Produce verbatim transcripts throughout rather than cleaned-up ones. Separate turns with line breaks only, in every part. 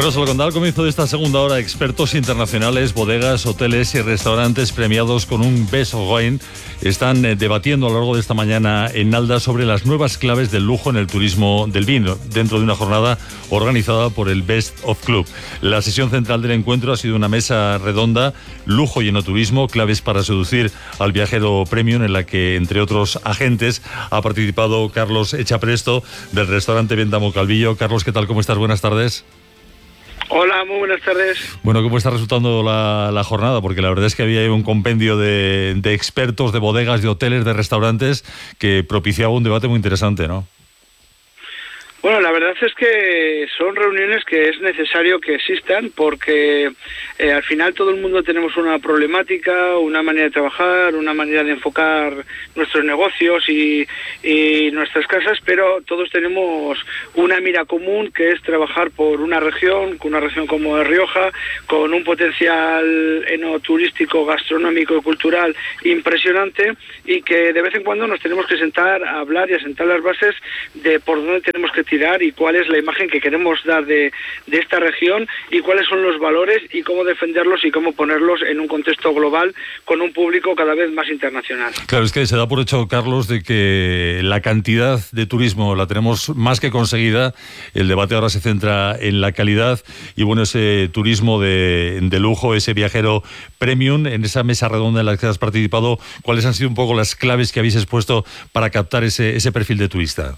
Bueno, se lo contaba al comienzo de esta segunda hora. Expertos internacionales, bodegas, hoteles y restaurantes premiados con un Best of Wine están eh, debatiendo a lo largo de esta mañana en Nalda sobre las nuevas claves del lujo en el turismo del vino, dentro de una jornada organizada por el Best of Club. La sesión central del encuentro ha sido una mesa redonda, lujo y enoturismo, claves para seducir al viajero premium, en la que, entre otros agentes, ha participado Carlos Echapresto, del restaurante Vendamo Calvillo. Carlos, ¿qué tal? ¿Cómo estás? Buenas tardes.
Hola, muy buenas tardes.
Bueno, ¿cómo está resultando la, la jornada? Porque la verdad es que había un compendio de, de expertos, de bodegas, de hoteles, de restaurantes, que propiciaba un debate muy interesante, ¿no?
Bueno, la verdad es que son reuniones que es necesario que existan porque eh, al final todo el mundo tenemos una problemática, una manera de trabajar, una manera de enfocar nuestros negocios y, y nuestras casas, pero todos tenemos una mira común, que es trabajar por una región, una región como de Rioja, con un potencial enoturístico, gastronómico y cultural impresionante, y que de vez en cuando nos tenemos que sentar a hablar y a sentar las bases de por dónde tenemos que tirar y cuál es la imagen que queremos dar de, de esta región y cuáles son los valores y cómo defenderlos y cómo ponerlos en un contexto global con un público cada vez más internacional.
Claro, es que se da por hecho, Carlos, de que la cantidad de turismo la tenemos más que conseguida. El debate ahora se centra en la calidad y, bueno, ese turismo de, de lujo, ese viajero premium. En esa mesa redonda en la que has participado, ¿cuáles han sido un poco las claves que habéis expuesto para captar ese, ese perfil de turista?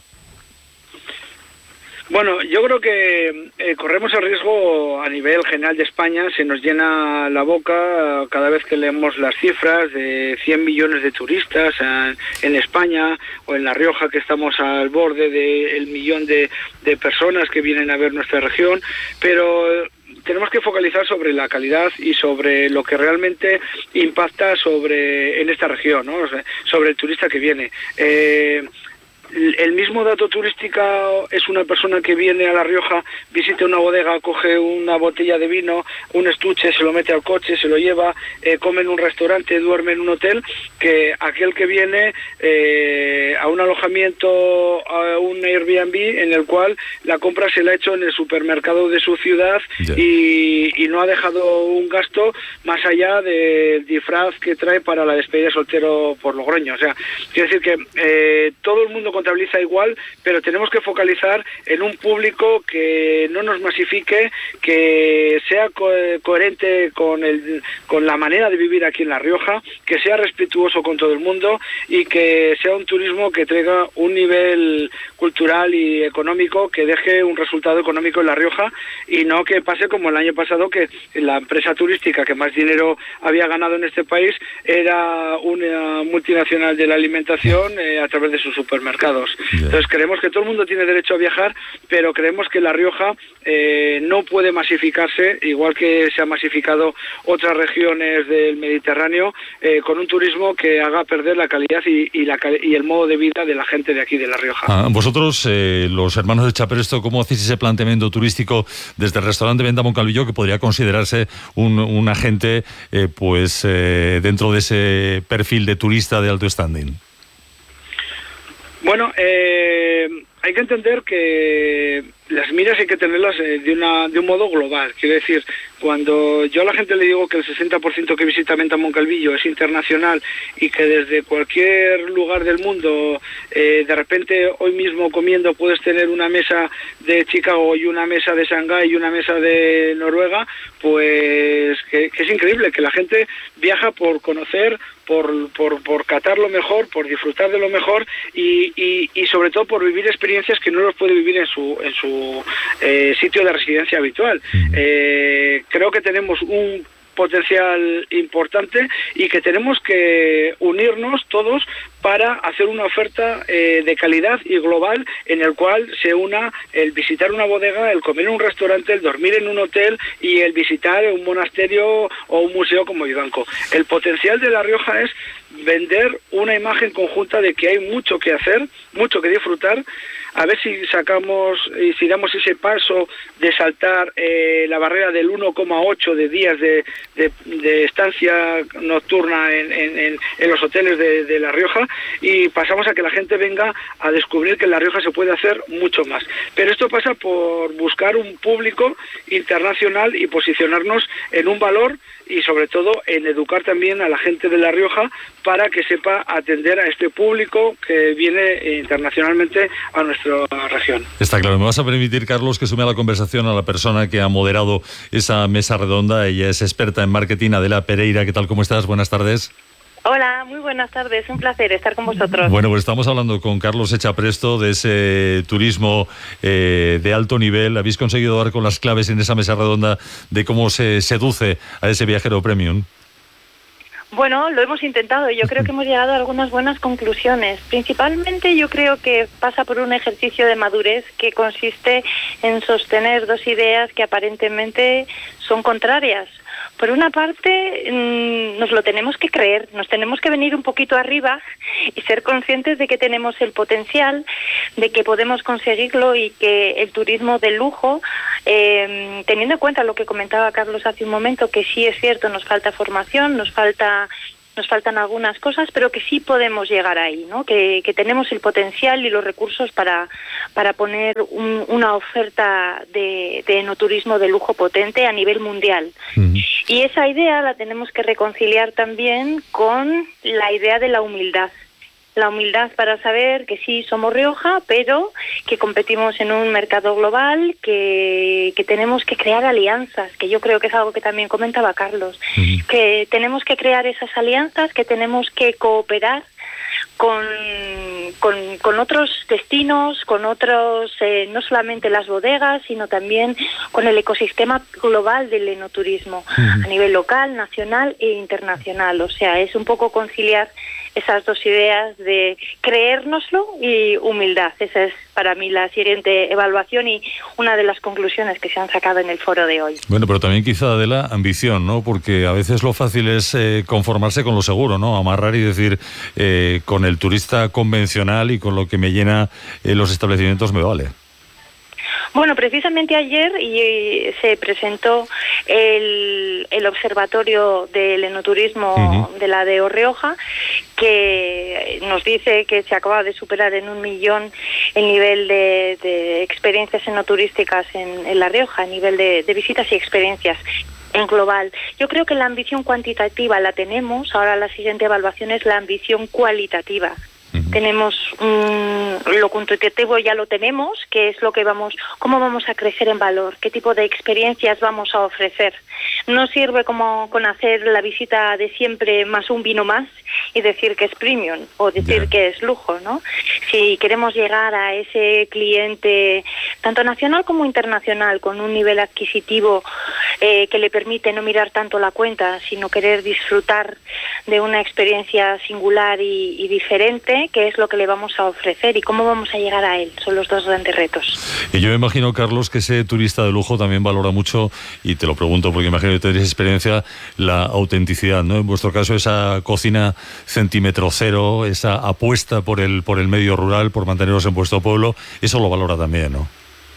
Bueno, yo creo que eh, corremos el riesgo a nivel general de España, se nos llena la boca cada vez que leemos las cifras de cien millones de turistas en, en España, o en La Rioja, que estamos al borde del millón de, de personas que vienen a ver nuestra región, pero tenemos que focalizar sobre la calidad y sobre lo que realmente impacta sobre en esta región, ¿no? O sea, sobre el turista que viene. Eh, El mismo dato turístico es una persona que viene a La Rioja, visita una bodega, coge una botella de vino, un estuche, se lo mete al coche, se lo lleva, eh, come en un restaurante, duerme en un hotel, que aquel que viene eh, a un alojamiento, a un Airbnb, en el cual la compra se la ha hecho en el supermercado de su ciudad y, y no ha dejado un gasto más allá del disfraz que trae para la despedida de soltero por Logroño. O sea, quiero decir que eh, todo el mundo contabiliza igual, pero tenemos que focalizar en un público que no nos masifique, que sea co coherente con, el, con la manera de vivir aquí en La Rioja, que sea respetuoso con todo el mundo y que sea un turismo que traiga un nivel cultural y económico que deje un resultado económico en La Rioja, y no que pase como el año pasado, que la empresa turística que más dinero había ganado en este país era una multinacional de la alimentación eh, a través de sus supermercados. Yeah. Entonces creemos que todo el mundo tiene derecho a viajar, pero creemos que La Rioja eh, no puede masificarse, igual que se han masificado otras regiones del Mediterráneo, eh, con un turismo que haga perder la calidad y, y, la, y el modo de vida de la gente de aquí, de La Rioja.
Ah, vosotros, eh, los hermanos de Echapresto, ¿cómo hacéis ese planteamiento turístico desde el restaurante Vendamo Calvillo, que podría considerarse un, un agente eh, pues eh, dentro de ese perfil de turista de alto standing?
Bueno, eh, hay que entender que las miras hay que tenerlas de una de un modo global. Quiero decir, cuando yo a la gente le digo que el sesenta por ciento que visita Vendamo Calvillo es internacional y que desde cualquier lugar del mundo, eh, de repente hoy mismo comiendo puedes tener una mesa de Chicago y una mesa de Shanghái y una mesa de Noruega, pues que, que es increíble, que la gente viaja por conocer, por, por, por catar lo mejor, por disfrutar de lo mejor y, y, y sobre todo por vivir experiencias que no los puede vivir en su, en su eh, sitio de residencia habitual. Eh, creo que tenemos un potencial importante y que tenemos que unirnos todos para hacer una oferta eh, de calidad y global, en el cual se una el visitar una bodega, el comer en un restaurante, el dormir en un hotel y el visitar un monasterio o un museo como Vivanco. El potencial de La Rioja es vender una imagen conjunta de que hay mucho que hacer, mucho que disfrutar. A ver si sacamos y si damos ese paso de saltar eh, la barrera del uno coma ocho de días de, de, de estancia nocturna en, en, en, en los hoteles de, de La Rioja, y pasamos a que la gente venga a descubrir que en La Rioja se puede hacer mucho más. Pero esto pasa por buscar un público internacional y posicionarnos en un valor y sobre todo en educar también a la gente de La Rioja para que sepa atender a este público que viene internacionalmente a nuestra región.
Está claro. Me vas a permitir, Carlos, que sume a la conversación a la persona que ha moderado esa mesa redonda. Ella es experta en marketing, Adela Pereira. ¿Qué tal? ¿Cómo estás? Buenas tardes.
Hola, muy buenas tardes, un placer estar con vosotros.
Bueno, pues estamos hablando con Carlos Echapresto de ese turismo eh, de alto nivel. ¿Habéis conseguido dar con las claves en esa mesa redonda de cómo se seduce a ese viajero premium?
Bueno, lo hemos intentado y yo creo que hemos llegado a algunas buenas conclusiones. Principalmente yo creo que pasa por un ejercicio de madurez que consiste en sostener dos ideas que aparentemente son contrarias. Por una parte, nos lo tenemos que creer, nos tenemos que venir un poquito arriba y ser conscientes de que tenemos el potencial, de que podemos conseguirlo y que el turismo de lujo, eh, teniendo en cuenta lo que comentaba Carlos hace un momento, que sí es cierto, nos falta formación, nos falta... Nos faltan algunas cosas, pero que sí podemos llegar ahí, ¿no? Que, que tenemos el potencial y los recursos para, para poner un, una oferta de, de enoturismo de lujo potente a nivel mundial. Uh-huh. Y esa idea la tenemos que reconciliar también con la idea de la humildad. La humildad para saber que sí somos Rioja, pero que competimos en un mercado global, que, que tenemos que crear alianzas, que yo creo que es algo que también comentaba Carlos, uh-huh. que tenemos que crear esas alianzas, que tenemos que cooperar con, con, con otros destinos, con otros, eh, no solamente las bodegas, sino también con el ecosistema global del enoturismo, uh-huh. a nivel local, nacional e internacional. O sea, es un poco conciliar esas dos ideas de creérnoslo y humildad. Esa es para mí la siguiente evaluación y una de las conclusiones que se han sacado en el foro de hoy.
Bueno, pero también quizá de la ambición, ¿no? Porque a veces lo fácil es eh, conformarse con lo seguro, ¿no? Amarrar y decir, eh, con el turista convencional y con lo que me llena eh, los establecimientos me vale.
Bueno, precisamente ayer y se presentó el, el Observatorio del Enoturismo uh-huh. de la de O Rioja, que nos dice que se acaba de superar en un millón el nivel de, de experiencias enoturísticas en, en La Rioja, a nivel de, de visitas y experiencias en global. Yo creo que la ambición cuantitativa la tenemos, ahora la siguiente evaluación es la ambición cualitativa. Uh-huh. Tenemos um, lo cuantitativo ya lo tenemos, que es lo que vamos, cómo vamos a crecer en valor, qué tipo de experiencias vamos a ofrecer. No sirve como con hacer la visita de siempre más un vino más y decir que es premium o decir yeah. que es lujo, ¿no? Si queremos llegar a ese cliente tanto nacional como internacional con un nivel adquisitivo eh, que le permite no mirar tanto la cuenta, sino querer disfrutar de una experiencia singular y, y diferente, ¿qué es lo que le vamos a ofrecer y cómo vamos a llegar a él? Son los dos grandes retos.
Y yo me imagino, Carlos, que ese turista de lujo también valora mucho, y te lo pregunto porque imagino que tenéis experiencia, la autenticidad, ¿no? En vuestro caso, esa cocina centímetro cero, esa apuesta por el, por el medio rural, por manteneros en vuestro pueblo, eso lo valora también, ¿no?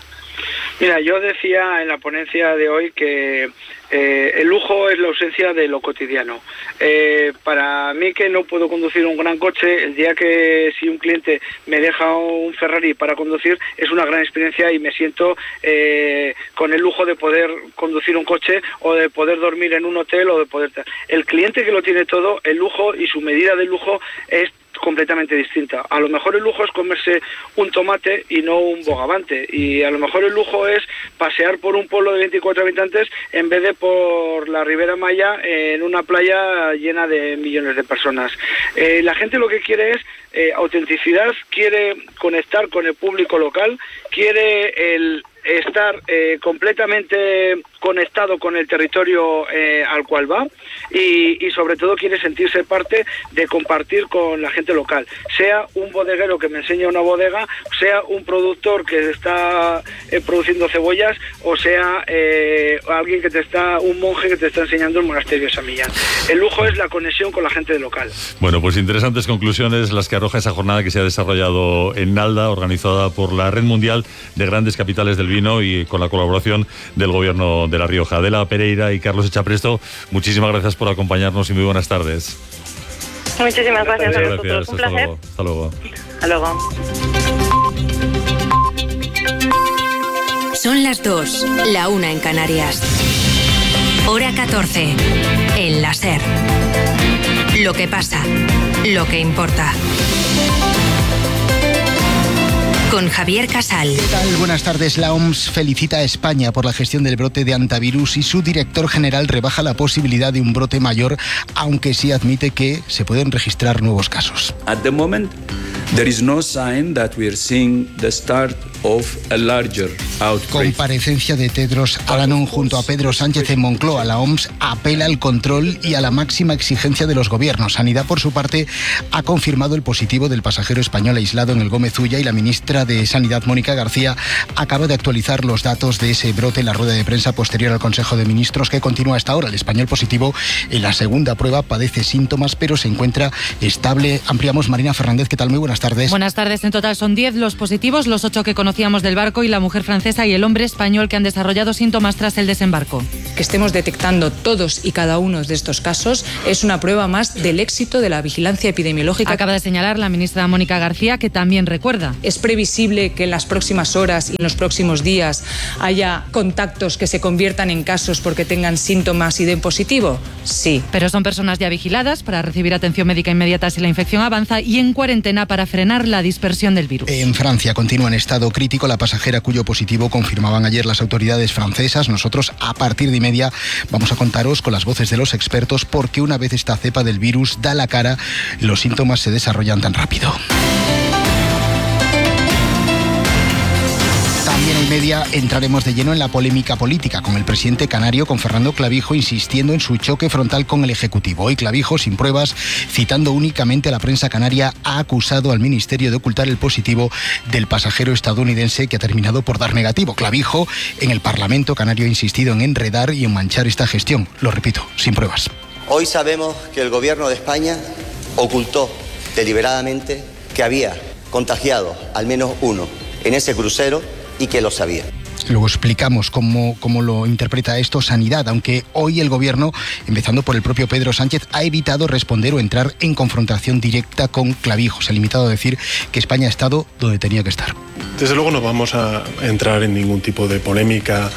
Mira, yo decía en la ponencia de hoy que eh, el lujo es la ausencia de lo cotidiano. Eh, para mí, que no puedo conducir un gran coche, el día que si un cliente me deja un Ferrari para conducir, es una gran experiencia y me siento eh, con el lujo de poder conducir un coche o de poder dormir en un hotel o de poder... El cliente que lo tiene todo, el lujo y su medida de lujo es completamente distinta. A lo mejor el lujo es comerse un tomate y no un bogavante, y a lo mejor el lujo es pasear por un pueblo de veinticuatro habitantes en vez de por la Ribera Maya en una playa llena de millones de personas. Eh, la gente lo que quiere es eh, autenticidad, quiere conectar con el público local, quiere el estar eh, completamente conectado con el territorio eh, al cual va y, y sobre todo quiere sentirse parte de compartir con la gente local, sea un bodeguero que me enseña una bodega, sea un productor que está eh, produciendo cebollas o sea eh, alguien que te está, un monje que te está enseñando el monasterio de San Millán. El lujo es la conexión con la gente local.
Bueno, pues interesantes conclusiones las que arroja esa jornada que se ha desarrollado en Nalda, organizada por la Red Mundial de Grandes Capitales del Vino y con la colaboración del Gobierno de La Rioja. Adela Pereira y Carlos Echapresto, muchísimas gracias por acompañarnos y muy buenas tardes.
Muchísimas gracias,
gracias
a vosotros. Un placer.
Hasta luego.
Hasta luego.
Son las dos, la una en Canarias. Hora catorce, en la SER. Lo que pasa, lo que importa. Con Javier Casal.
¿Qué tal? Buenas tardes. La O M S felicita a España por la gestión del brote de hantavirus y su director general rebaja la posibilidad de un brote mayor, aunque sí admite que se pueden registrar nuevos casos.
At the moment, there is no sign that we are seeing the start of a larger outbreak.
Comparecencia de Tedros Adhanom junto a Pedro Sánchez en Moncloa. La O M S apela al control y a la máxima exigencia de los gobiernos. Sanidad, por su parte, ha confirmado el positivo del pasajero español aislado en el Gómez Ulla y la ministra de Sanidad, Mónica García, acaba de actualizar los datos de ese brote en la rueda de prensa posterior al Consejo de Ministros que continúa hasta ahora. El español positivo en la segunda prueba padece síntomas, pero se encuentra estable. Ampliamos. Marina Fernández, ¿qué tal? Muy buenas tardes.
Buenas tardes. En total son diez los positivos, los ocho que conocíamos del barco y la mujer francesa y el hombre español que han desarrollado síntomas tras el desembarco.
Que estemos detectando todos y cada uno de estos casos es una prueba más del éxito de la vigilancia epidemiológica.
Acaba de señalar la ministra Mónica García, que también recuerda.
Es previsible que en las próximas horas y en los próximos días haya contactos que se conviertan en casos porque tengan síntomas y den positivo. Sí.
Pero son personas ya vigiladas para recibir atención médica inmediata si la infección avanza y en cuarentena para frenar la dispersión del virus.
En Francia continúa en estado crítico la pasajera cuyo positivo confirmaban ayer las autoridades francesas. Nosotros a partir de media vamos a contaros con las voces de los expertos porque una vez esta cepa del virus da la cara, los síntomas se desarrollan tan rápido. También en media entraremos de lleno en la polémica política con el presidente canario, con Fernando Clavijo, insistiendo en su choque frontal con el Ejecutivo. Hoy Clavijo, sin pruebas, citando únicamente a la prensa canaria, ha acusado al Ministerio de ocultar el positivo del pasajero estadounidense que ha terminado por dar negativo. Clavijo, en el Parlamento canario, ha insistido en enredar y en manchar esta gestión. Lo repito, sin pruebas.
Hoy sabemos que el Gobierno de España ocultó deliberadamente que había contagiado al menos uno en ese crucero y que lo sabía.
Luego explicamos cómo, cómo lo interpreta esto Sanidad, aunque hoy el Gobierno, empezando por el propio Pedro Sánchez, ha evitado responder o entrar en confrontación directa con Clavijo. Se ha limitado a decir que España ha estado donde tenía que estar.
Desde luego no vamos a entrar en ningún tipo de polémica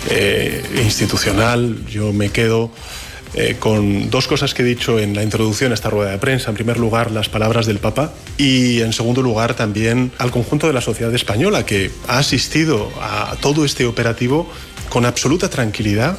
eh, institucional. Yo me quedo Eh, con dos cosas que he dicho en la introducción a esta rueda de prensa. En primer lugar, las palabras del Papa y, en segundo lugar, también al conjunto de la sociedad española que ha asistido a todo este operativo con absoluta tranquilidad.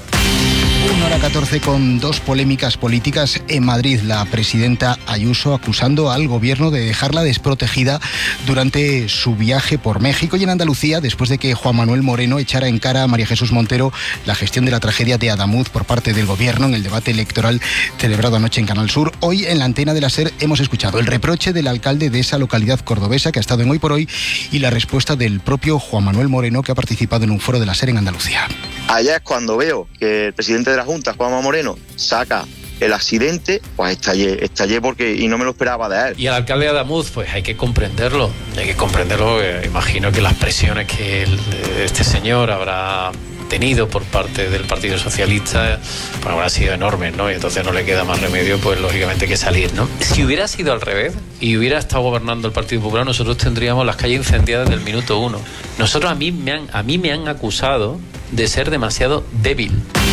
Una hora catorce con dos polémicas políticas en Madrid. La presidenta Ayuso acusando al gobierno de dejarla desprotegida durante su viaje por México, y en Andalucía, después de que Juan Manuel Moreno echara en cara a María Jesús Montero la gestión de la tragedia de Adamuz por parte del gobierno en el debate electoral celebrado anoche en Canal Sur. Hoy en la antena de la SER hemos escuchado el reproche del alcalde de esa localidad cordobesa que ha estado en Hoy por Hoy y la respuesta del propio Juan Manuel Moreno, que ha participado en un foro de la SER en Andalucía.
Allá es cuando veo que el presidente de la Junta, Juanma Moreno, saca el accidente, pues estallé, estallé porque y no me lo esperaba de él.
Y al alcalde de Adamuz, pues hay que comprenderlo, hay que comprenderlo. Eh, imagino que las presiones que el, este señor habrá tenido por parte del Partido Socialista, pues habrán sido enormes, ¿no? Y entonces no le queda más remedio, pues lógicamente, que salir, ¿no? Si hubiera sido al revés y hubiera estado gobernando el Partido Popular, nosotros tendríamos las calles incendiadas desde el minuto uno. Nosotros a mí me han, a mí me han acusado de ser demasiado débil.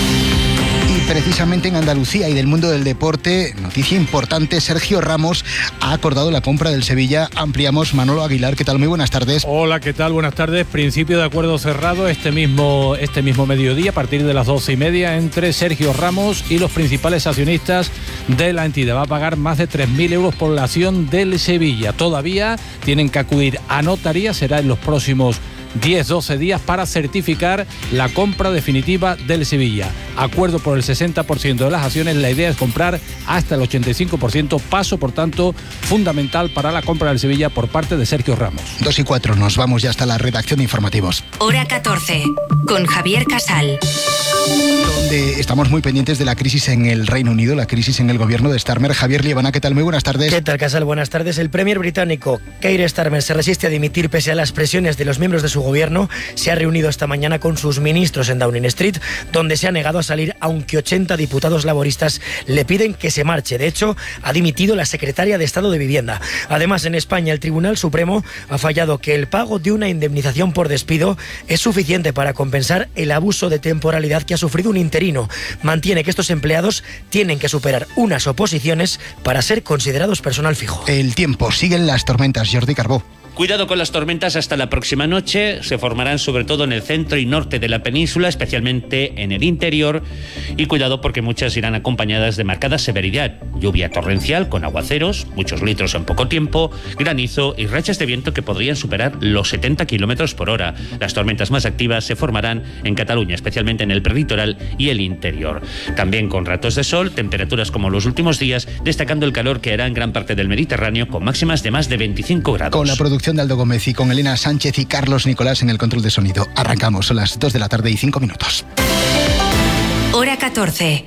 Y precisamente en Andalucía y del mundo del deporte, noticia importante, Sergio Ramos ha acordado la compra del Sevilla. Ampliamos. Manolo Aguilar, ¿qué tal? Muy buenas tardes.
Hola, ¿qué tal? Buenas tardes. Principio de acuerdo cerrado este mismo, este mismo mediodía, a partir de las doce y media, entre Sergio Ramos y los principales accionistas de la entidad. Va a pagar más de tres mil euros por la acción del Sevilla. Todavía tienen que acudir a notaría, será en los próximos diez a doce días para certificar la compra definitiva del Sevilla. Acuerdo por el sesenta por ciento de las acciones. La idea es comprar hasta el ochenta y cinco por ciento. Paso, por tanto, fundamental para la compra del Sevilla por parte de Sergio Ramos.
Dos y cuatro, nos vamos ya hasta la redacción de informativos.
Hora catorce, con Javier Casal.
Donde estamos muy pendientes de la crisis en el Reino Unido, la crisis en el gobierno de Starmer. Javier Liebana, ¿qué tal? Muy buenas tardes.
¿Qué tal, Casal? Buenas tardes. El premier británico Keir Starmer se resiste a dimitir pese a las presiones de los miembros de su su gobierno se ha reunido esta mañana con sus ministros en Downing Street, donde se ha negado a salir, aunque ochenta diputados laboristas le piden que se marche. De hecho, ha dimitido la secretaria de Estado de Vivienda. Además, en España, el Tribunal Supremo ha fallado que el pago de una indemnización por despido es suficiente para compensar el abuso de temporalidad que ha sufrido un interino. Mantiene que estos empleados tienen que superar unas oposiciones para ser considerados personal fijo.
El tiempo, siguen las tormentas. Jordi Carbó.
Cuidado con las tormentas hasta la próxima noche. Se formarán sobre todo en el centro y norte de la península, especialmente en el interior. Y cuidado porque muchas irán acompañadas de marcada severidad. Lluvia torrencial con aguaceros, muchos litros en poco tiempo, granizo y rachas de viento que podrían superar los setenta kilómetros por hora. Las tormentas más activas se formarán en Cataluña, especialmente en el prelitoral y el interior. También con ratos de sol, temperaturas como los últimos días, destacando el calor que hará en gran parte del Mediterráneo con máximas de más de veinticinco grados.
Con la producción de Aldo Gómez y con Elena Sánchez y Carlos Nicolás en el control de sonido. Arrancamos, son las dos de la tarde y cinco minutos.
Hora catorce.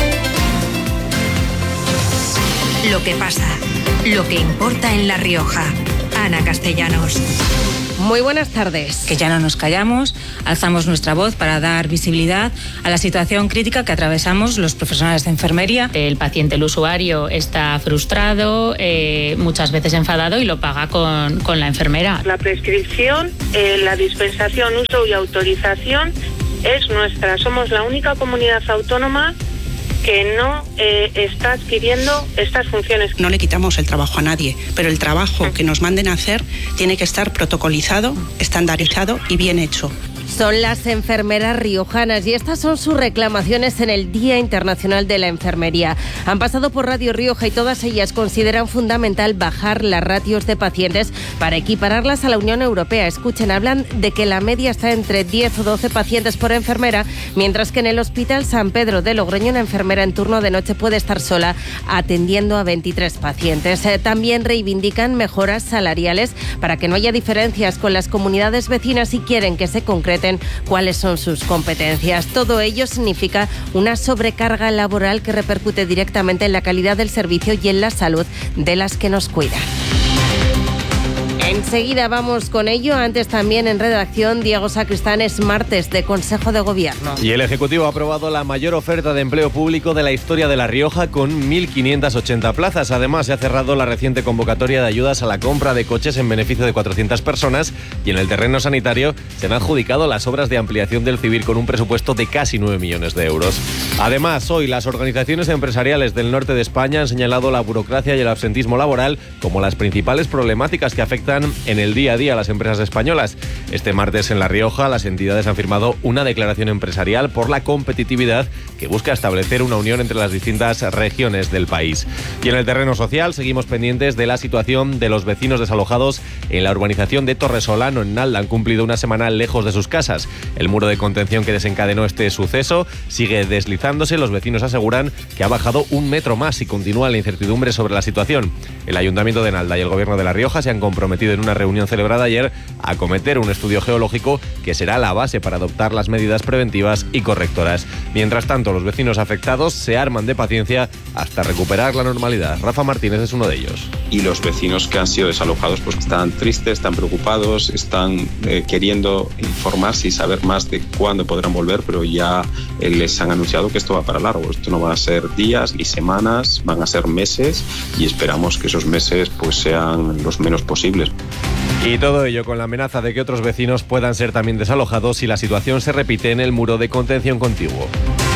Lo que pasa, lo que importa en La Rioja. Ana Castellanos.
Muy buenas tardes. Que ya no nos callamos, alzamos nuestra voz para dar visibilidad a la situación crítica que atravesamos los profesionales de enfermería.
El paciente, el usuario, está frustrado, eh, muchas veces enfadado y lo paga con, con la enfermera.
La prescripción, eh, la dispensación, uso y autorización es nuestra. Somos la única comunidad autónoma que no eh, está adquiriendo estas funciones.
No le quitamos el trabajo a nadie, pero el trabajo que nos manden a hacer tiene que estar protocolizado, estandarizado y bien hecho.
Son las enfermeras riojanas y estas son sus reclamaciones en el Día Internacional de la Enfermería. Han pasado por Radio Rioja y todas ellas consideran fundamental bajar las ratios de pacientes para equipararlas a la Unión Europea. Escuchen, hablan de que la media está entre diez o doce pacientes por enfermera, mientras que en el Hospital San Pedro de Logroño una enfermera en turno de noche puede estar sola atendiendo a veintitrés pacientes. Eh, también reivindican mejoras salariales para que no haya diferencias con las comunidades vecinas y quieren que se concreten cuáles son sus competencias. Todo ello significa una sobrecarga laboral que repercute directamente en la calidad del servicio y en la salud de las que nos cuidan. Enseguida vamos con ello. Antes también en redacción, Diego Sacristán, es martes de Consejo de Gobierno.
Y el Ejecutivo ha aprobado la mayor oferta de empleo público de la historia de La Rioja con mil quinientas ochenta plazas. Además, se ha cerrado la reciente convocatoria de ayudas a la compra de coches en beneficio de cuatrocientas personas y en el terreno sanitario se han adjudicado las obras de ampliación del Civil con un presupuesto de casi nueve millones de euros. Además, hoy las organizaciones empresariales del norte de España han señalado la burocracia y el absentismo laboral como las principales problemáticas que afectan en el día a día a las empresas españolas. Este martes en La Rioja las entidades han firmado una declaración empresarial por la competitividad que busca establecer una unión entre las distintas regiones del país. Y en el terreno social seguimos pendientes de la situación de los vecinos desalojados en la urbanización de Torresolano en Nalda. Han cumplido una semana lejos de sus casas. El muro de contención que desencadenó este suceso sigue deslizándose. Los vecinos aseguran que ha bajado un metro más y continúa la incertidumbre sobre la situación. El Ayuntamiento de Nalda y el Gobierno de La Rioja se han comprometido en una reunión celebrada ayer a acometer un estudio geológico que será la base para adoptar las medidas preventivas y correctoras. Mientras tanto, los vecinos afectados se arman de paciencia hasta recuperar la normalidad. Rafa Martínez es uno de ellos.
Y los vecinos que han sido desalojados pues están tristes, están preocupados, están eh, queriendo informarse y saber más de cuándo podrán volver, pero ya eh, les han anunciado que esto va para largo. Esto no va a ser días ni semanas, van a ser meses y esperamos que esos meses pues sean los menos posibles.
Y todo ello con la amenaza de que otros vecinos puedan ser también desalojados si la situación se repite en el muro de contención contiguo.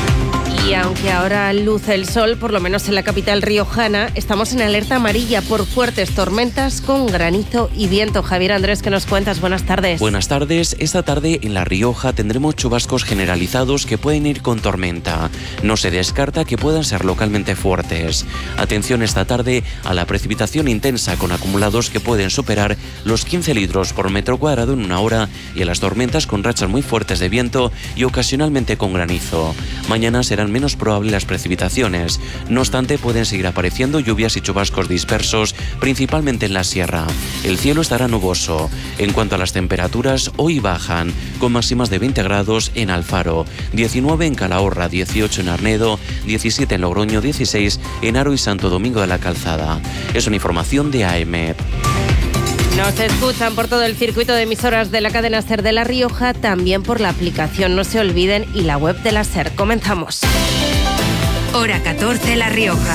Y aunque ahora luce el sol, por lo menos en la capital riojana, estamos en alerta amarilla por fuertes tormentas con granizo y viento. Javier Andrés, ¿qué nos cuentas? Buenas tardes.
Buenas tardes. Esta tarde en La Rioja tendremos chubascos generalizados que pueden ir con tormenta. No se descarta que puedan ser localmente fuertes. Atención esta tarde a la precipitación intensa con acumulados que pueden superar los quince litros por metro cuadrado en una hora y a las tormentas con rachas muy fuertes de viento y ocasionalmente con granizo. Mañana serán menos probables las precipitaciones. No obstante, pueden seguir apareciendo lluvias y chubascos dispersos, principalmente en la sierra. El cielo estará nuboso. En cuanto a las temperaturas, hoy bajan, con máximas de veinte grados en Alfaro, diecinueve en Calahorra, dieciocho en Arnedo, diecisiete en Logroño, dieciséis en Haro y Santo Domingo de la Calzada. Es una información de A E M E T.
Nos escuchan por todo el circuito de emisoras de la cadena SER de La Rioja, también por la aplicación, no se olviden, y la web de la SER. Comenzamos.
Hora catorce, La Rioja.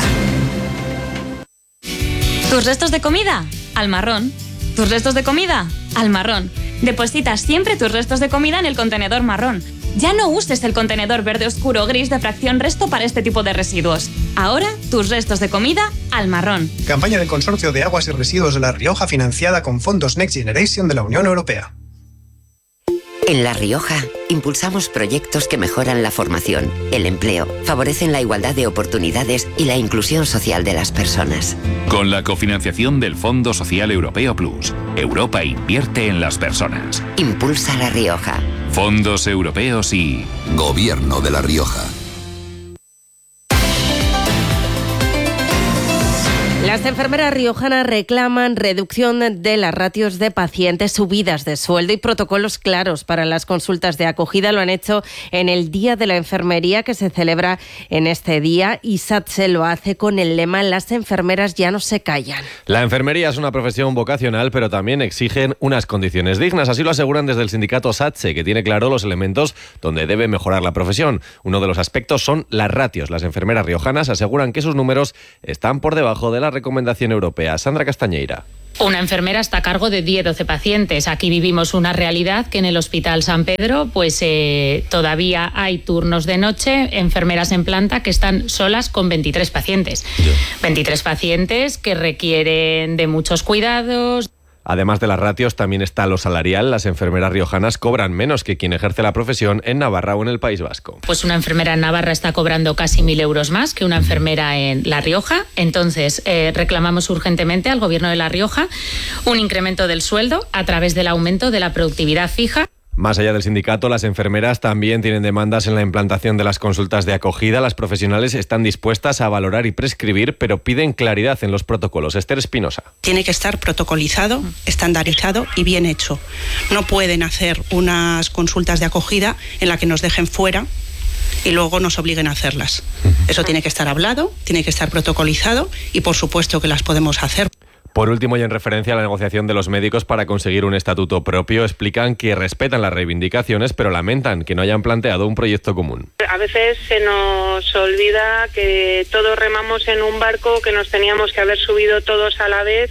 ¿Tus restos de comida? Al marrón. ¿Tus restos de comida? Al marrón. Deposita siempre tus restos de comida en el contenedor marrón. Ya no uses el contenedor verde oscuro o gris de fracción resto para este tipo de residuos. Ahora, tus restos de comida al marrón.
Campaña del Consorcio de Aguas y Residuos de La Rioja financiada con fondos Next Generation de la Unión Europea.
En La Rioja, impulsamos proyectos que mejoran la formación, el empleo, favorecen la igualdad de oportunidades y la inclusión social de las personas.
Con la cofinanciación del Fondo Social Europeo Plus, Europa invierte en las personas.
Impulsa La Rioja.
Fondos europeos y
Gobierno de La Rioja.
Las enfermeras riojanas reclaman reducción de las ratios de pacientes, subidas de sueldo y protocolos claros para las consultas de acogida. Lo han hecho en el Día de la Enfermería, que se celebra en este día, y SATSE lo hace con el lema "Las enfermeras ya no se callan".
La enfermería es una profesión vocacional, pero también exigen unas condiciones dignas. Así lo aseguran desde el sindicato SATSE, que tiene claro los elementos donde debe mejorar la profesión. Uno de los aspectos son las ratios. Las enfermeras riojanas aseguran que sus números están por debajo de la recomendación europea. Sandra Castañeira.
Una enfermera está a cargo de diez a doce pacientes. Aquí vivimos una realidad que en el Hospital San Pedro pues eh, todavía hay turnos de noche, enfermeras en planta que están solas con veintitrés pacientes. Yeah. veintitrés pacientes que requieren de muchos cuidados.
Además de las ratios, también está lo salarial. Las enfermeras riojanas cobran menos que quien ejerce la profesión en Navarra o en el País Vasco.
Pues una enfermera en Navarra está cobrando casi mil euros más que una enfermera en La Rioja. Entonces, eh, reclamamos urgentemente al Gobierno de La Rioja un incremento del sueldo a través del aumento de la productividad fija.
Más allá del sindicato, las enfermeras también tienen demandas en la implantación de las consultas de acogida. Las profesionales están dispuestas a valorar y prescribir, pero piden claridad en los protocolos. Esther Espinosa.
Tiene que estar protocolizado, estandarizado y bien hecho. No pueden hacer unas consultas de acogida en la que nos dejen fuera y luego nos obliguen a hacerlas. Eso tiene que estar hablado, tiene que estar protocolizado y por supuesto que las podemos hacer.
Por último, y en referencia a la negociación de los médicos para conseguir un estatuto propio, explican que respetan las reivindicaciones, pero lamentan que no hayan planteado un proyecto común.
A veces se nos olvida que todos remamos en un barco, que nos teníamos que haber subido todos a la vez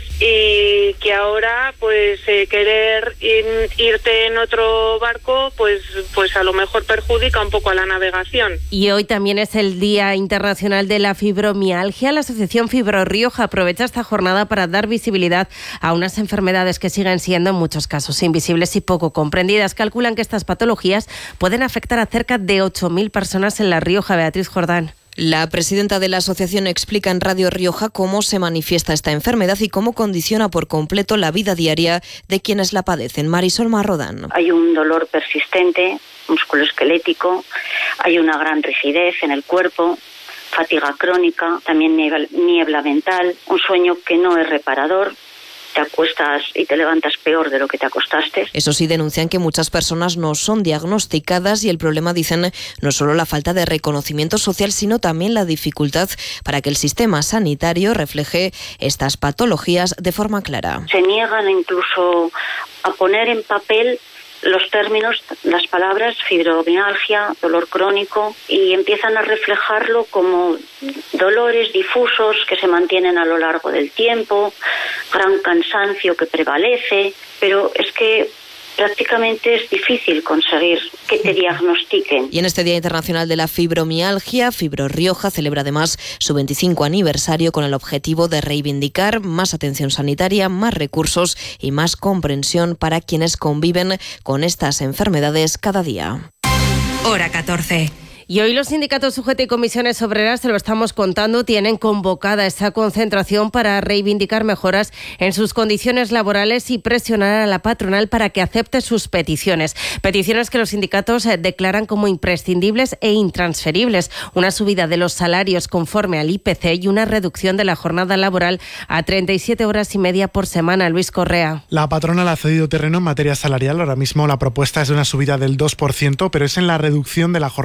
y que ahora pues eh, querer ir, irte en otro barco pues, pues a lo mejor perjudica un poco a la navegación.
Y hoy también es el Día Internacional de la Fibromialgia. La Asociación Fibro Rioja aprovecha esta jornada para dar visibilidad a unas enfermedades que siguen siendo en muchos casos invisibles y poco comprendidas. Calculan que estas patologías pueden afectar a cerca de ocho mil personas en La Rioja. Beatriz Jordán.
La presidenta de la asociación explica en Radio Rioja cómo se manifiesta esta enfermedad y cómo condiciona por completo la vida diaria de quienes la padecen. Marisol Marrodán.
Hay un dolor persistente, musculoesquelético, hay una gran rigidez en el cuerpo, fatiga crónica, también niebla, niebla mental, un sueño que no es reparador. Te acuestas y te levantas peor de lo que te acostaste.
Eso sí, denuncian que muchas personas no son diagnosticadas y el problema, dicen, no es solo la falta de reconocimiento social, sino también la dificultad para que el sistema sanitario refleje estas patologías de forma clara.
Se niegan incluso a poner en papel los términos, las palabras fibromialgia, dolor crónico, y empiezan a reflejarlo como dolores difusos que se mantienen a lo largo del tiempo, gran cansancio que prevalece, pero es que prácticamente es difícil conseguir que te diagnostiquen.
Y en este Día Internacional de la Fibromialgia, Fibro Rioja celebra además su veinticinco aniversario con el objetivo de reivindicar más atención sanitaria, más recursos y más comprensión para quienes conviven con estas enfermedades cada día.
Hora catorce.
Y hoy los sindicatos U G T y comisiones obreras, se lo estamos contando, tienen convocada esta concentración para reivindicar mejoras en sus condiciones laborales y presionar a la patronal para que acepte sus peticiones. Peticiones que los sindicatos declaran como imprescindibles e intransferibles. Una subida de los salarios conforme al I P C y una reducción de la jornada laboral a treinta y siete horas y media por semana. Luis Correa.
La patronal ha cedido terreno en materia salarial. Ahora mismo la propuesta es de una subida del dos por ciento, pero es en la reducción de la jornada laboral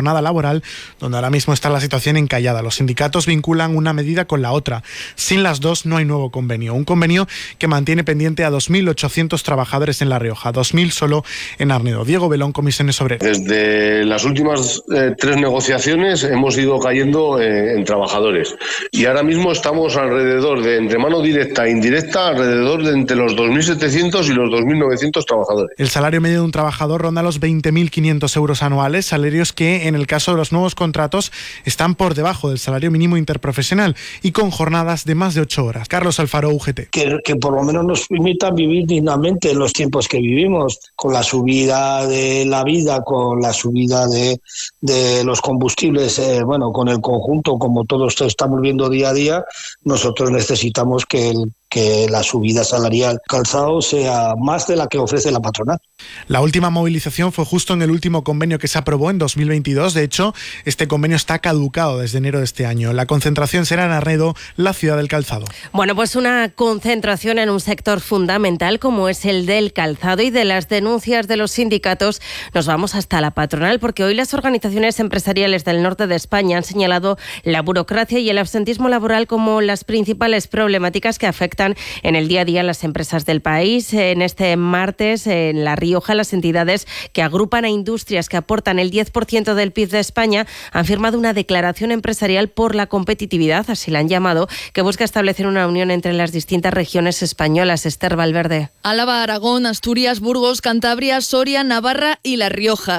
laboral, donde ahora mismo está la situación encallada. Los sindicatos vinculan una medida con la otra. Sin las dos no hay nuevo convenio. Un convenio que mantiene pendiente a dos mil ochocientos trabajadores en La Rioja, dos mil solo en Arnedo. Diego Belón, Comisiones Obreras.
Desde las últimas eh, tres negociaciones hemos ido cayendo eh, en trabajadores y ahora mismo estamos alrededor de, entre mano directa e indirecta, alrededor de entre los dos mil setecientos y los dos mil novecientos trabajadores.
El salario medio de un trabajador ronda los veinte mil quinientos euros anuales, salarios que en el caso de los nuevos contratos están por debajo del salario mínimo interprofesional y con jornadas de más de ocho horas. Carlos Alfaro, U G T.
Que, que por lo menos nos permita vivir dignamente en los tiempos que vivimos, con la subida de la vida, con la subida de, de los combustibles, eh, bueno, con el conjunto, como todos estamos viendo día a día, nosotros necesitamos que el que la subida salarial calzado sea más de la que ofrece la patronal.
La última movilización fue justo en el último convenio que se aprobó en dos mil veintidós. De hecho, este convenio está caducado desde enero de este año. La concentración será en Arnedo, la ciudad del calzado.
Bueno, pues una concentración en un sector fundamental como es el del calzado, y de las denuncias de los sindicatos nos vamos hasta la patronal, porque hoy las organizaciones empresariales del norte de España han señalado la burocracia y el absentismo laboral como las principales problemáticas que afectan en el día a día las empresas del país. En este martes, en La Rioja, las entidades que agrupan a industrias que aportan el diez por ciento del P I B de España han firmado una declaración empresarial por la competitividad, así la han llamado, que busca establecer una unión entre las distintas regiones españolas. Esther Valverde.
Álava, Aragón, Asturias, Burgos, Cantabria, Soria, Navarra y La Rioja.